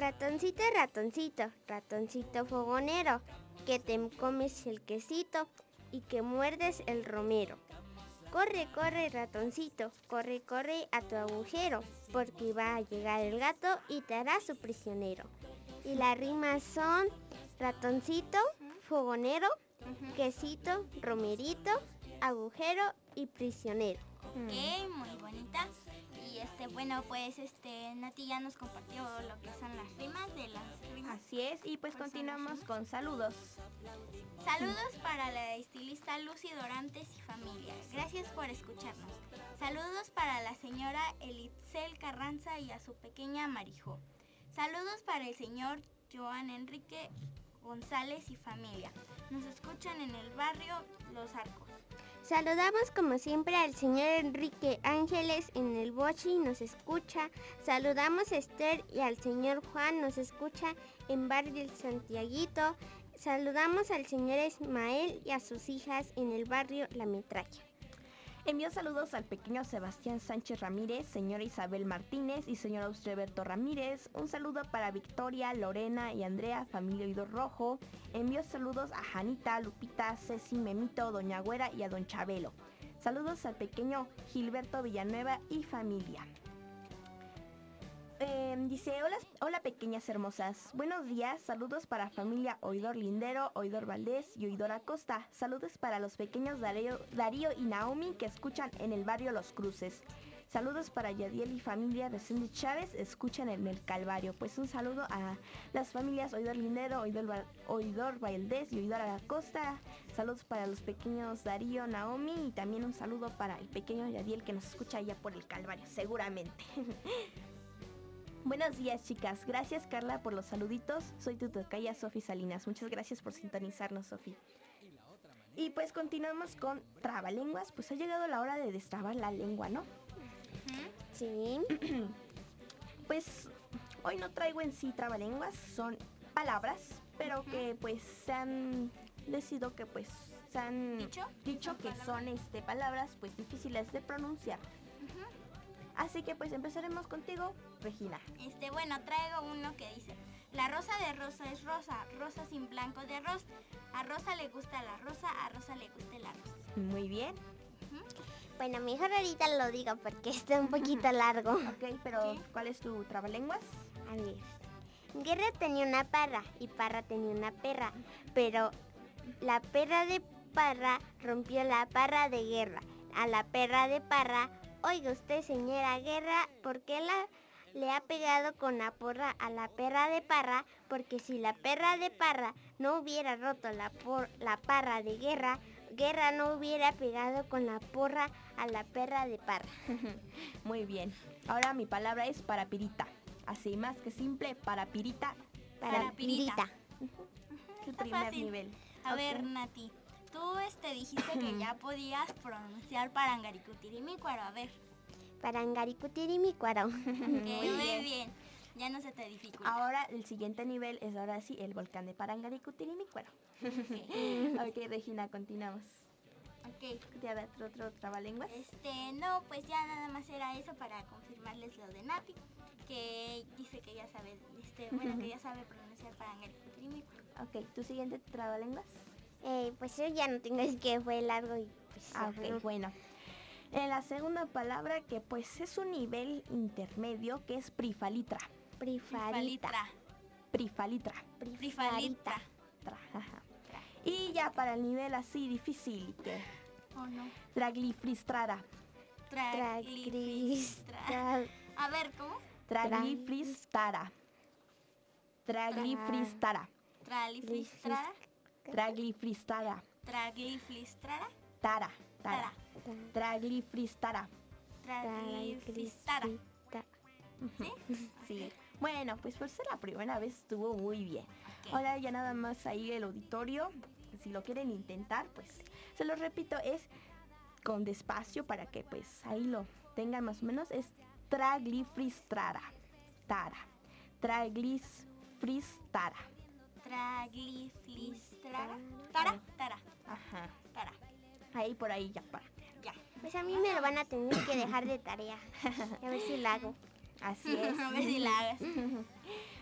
Ratoncito, ratoncito, ratoncito fogonero, que te comes el quesito y que muerdes el romero. Corre, corre, ratoncito, corre, corre a tu agujero, porque va a llegar el gato y te hará su prisionero. Y las rimas son ratoncito, fogonero, quesito, romerito, agujero y prisionero. Ok, muy bonita. Y bueno, pues Nati ya nos compartió lo que son las rimas de las rimas. Así es, y pues continuamos con saludos. Saludos para la estilista Lucy Dorantes y familia. Gracias por escucharnos. Saludos para la señora Elitzel Carranza y a su pequeña Marijo. Saludos para el señor Joan Enrique González y familia. Nos escuchan en el barrio Los Arcos. Saludamos como siempre al señor Enrique Ángeles en el Bochi, nos escucha. Saludamos a Esther y al señor Juan, nos escucha en barrio El Santiaguito. Saludamos al señor Ismael y a sus hijas en el barrio La Metralla. Envío saludos al pequeño Sebastián Sánchez Ramírez, señora Isabel Martínez y señor Austreberto Ramírez. Un saludo para Victoria, Lorena y Andrea, familia Oidor Rojo. Envío saludos a Janita, Lupita, Ceci, Memito, Doña Güera y a Don Chabelo. Saludos al pequeño Gilberto Villanueva y familia. Dice, hola pequeñas hermosas, buenos días, saludos para familia Oidor Lindero, Oidor Valdés y Oidor Acosta. Saludos para los pequeños Darío y Naomi que escuchan en el barrio Los Cruces. Saludos para Yadiel y familia Reséndiz Chávez, escuchan en el Calvario. Pues un saludo a las familias Oidor Lindero, Oidor Valdés y Oidor Acosta. Saludos para los pequeños Darío, Naomi y también un saludo para el pequeño Yadiel que nos escucha allá por el Calvario, seguramente. Buenos días, chicas. Gracias, Carla, por los saluditos. Soy tu tocaya, Sofi Salinas. Muchas gracias por sintonizarnos, Sofi. Y pues continuamos con trabalenguas. Pues ha llegado la hora de destrabar la lengua, ¿no? Sí. Pues hoy no traigo en sí trabalenguas. Son palabras, pero que pues se han decidido que pues se han dicho que son palabras pues difíciles de pronunciar. Así que pues empezaremos contigo, Regina. Bueno, traigo uno que dice: la rosa de Rosa es rosa, rosa sin blanco de arroz. A Rosa le gusta la rosa, a Rosa le gusta el arroz. Muy bien. Bueno, mejor ahorita lo digo porque está un poquito largo. Ok, pero ¿sí? ¿Cuál es tu trabalenguas? A ver. Guerra tenía una parra y Parra tenía una perra, pero la perra de Parra rompió la parra de Guerra. A la perra de Parra: oiga usted, señora Guerra, ¿por qué le ha pegado con la porra a la perra de Parra? Porque si la perra de Parra no hubiera roto la parra de Guerra, Guerra no hubiera pegado con la porra a la perra de Parra. Muy bien. Ahora mi palabra es parapirita. Así más que simple, parapirita. Parapirita. El primer nivel. A ver, Nati. Tú dijiste que ya podías pronunciar Parangaricutirimícuaro, a ver. Parangaricutirimícuaro. Muy bien. Ya no se te dificulta. Ahora el siguiente nivel es ahora sí el volcán de Parangaricutirimícuaro. Ok, Regina, continuamos. Ok. ¿Te da otro trabalenguas? No, pues ya nada más era eso para confirmarles lo de Nati, que dice que ya sabe, que ya sabe pronunciar Parangaricutirimícuaro. Ok, ¿tu siguiente trabalenguas? Pues yo ya no tengo, es que fue largo y pues... Ok, bueno. En la segunda palabra, que pues es un nivel intermedio, que es prifalitra. Prifalitra. Y ya para el nivel así difícil, que... Oh, no. Tragliflistrara. A ver, ¿cómo? Tragliflistrara. Tara. Tragliflistrara. ¿Sí? Sí. Bueno, pues por ser la primera vez estuvo muy bien. Okay. Ahora ya nada más ahí el auditorio, si lo quieren intentar, pues se lo repito, es con despacio para que pues ahí lo tengan más o menos. Es tragliflistrara. Tragliflistrara. Tara. Ajá. Tara. Ahí por ahí ya para. Ya. Pues a mí me lo van a tener que dejar de tarea. A ver si la hago. Así es. A ver si la hagas.